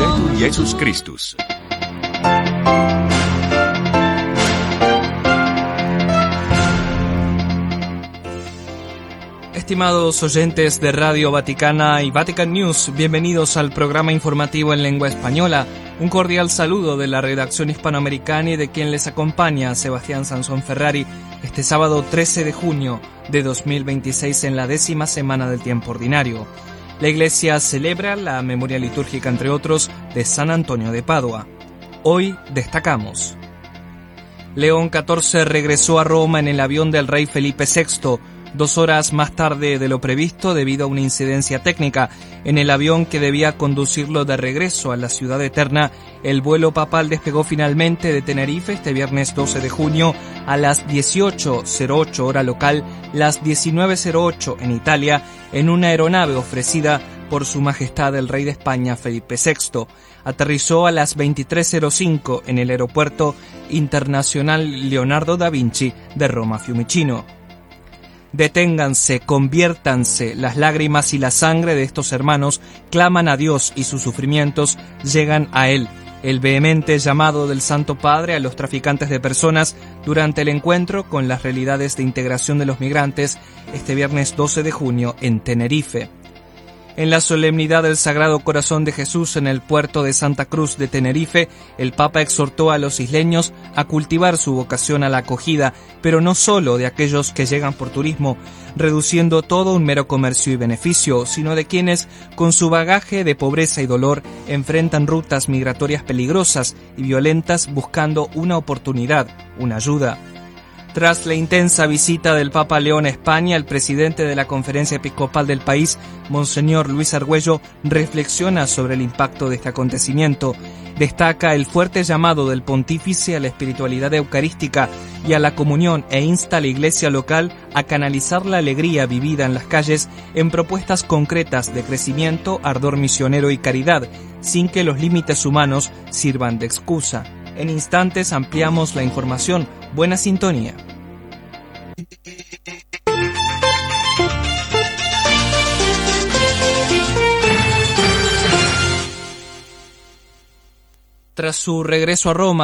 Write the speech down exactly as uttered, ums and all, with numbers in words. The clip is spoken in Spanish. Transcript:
Laudetur Jesus Christus. Estimados oyentes de Radio Vaticana y Vatican News, bienvenidos al programa informativo en lengua española. Un cordial saludo de la redacción hispanoamericana y de quien les acompaña, Sebastián Sansón Ferrari, este sábado trece de junio de dos mil veintiséis en la décima semana del tiempo ordinario. La Iglesia celebra la memoria litúrgica, entre otros, de San Antonio de Padua. Hoy destacamos: León catorce regresó a Roma en el avión del rey Felipe sexto, dos horas más tarde de lo previsto debido a una incidencia técnica. En el avión que debía conducirlo de regreso a la ciudad eterna, el vuelo papal despegó finalmente de Tenerife este viernes doce de junio a las dieciocho cero ocho hora local, las diecinueve cero ocho en Italia, en una aeronave ofrecida por Su Majestad el Rey de España Felipe sexto. Aterrizó a las veintitrés cero cinco en el Aeropuerto Internacional Leonardo da Vinci de Roma Fiumicino. Deténganse, conviértanse, las lágrimas y la sangre de estos hermanos claman a Dios y sus sufrimientos llegan a Él. El vehemente llamado del Santo Padre a los traficantes de personas durante el encuentro con las realidades de integración de los migrantes este viernes doce de junio en Tenerife. En la solemnidad del Sagrado Corazón de Jesús en el puerto de Santa Cruz de Tenerife, el Papa exhortó a los isleños a cultivar su vocación a la acogida, pero no solo de aquellos que llegan por turismo, reduciendo todo a un mero comercio y beneficio, sino de quienes, con su bagaje de pobreza y dolor, enfrentan rutas migratorias peligrosas y violentas buscando una oportunidad, una ayuda. Tras la intensa visita del Papa León a España, el presidente de la Conferencia Episcopal del país, Monseñor Luis Argüello, reflexiona sobre el impacto de este acontecimiento. Destaca el fuerte llamado del pontífice a la espiritualidad eucarística y a la comunión e insta a la iglesia local a canalizar la alegría vivida en las calles en propuestas concretas de crecimiento, ardor misionero y caridad, sin que los límites humanos sirvan de excusa. En instantes ampliamos la información. Buena sintonía. Tras su regreso a Roma,